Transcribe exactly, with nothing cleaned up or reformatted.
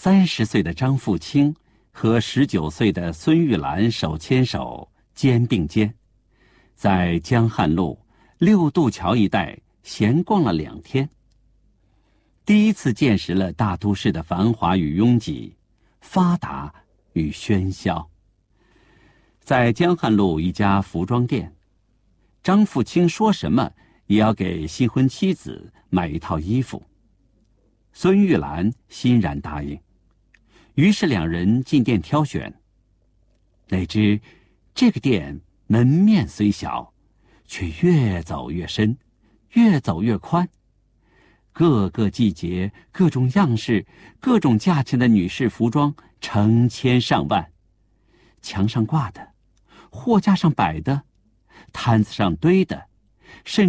三十岁的张富清和十九岁的孙玉兰手牵手、肩并肩，在江汉路六渡桥一带闲逛了两天。第一次见识了大都市的繁华与拥挤，发达与喧嚣。在江汉路一家服装店，张富清说什么也要给新婚妻子买一套衣服。孙玉兰欣然答应，于是两人进店挑选。哪知这个店门面虽小，却越走越深，越走越宽。各个季节、各种样式、各种价钱的女士服装成千上万，墙上挂的，货架上摆的，摊子上堆的，甚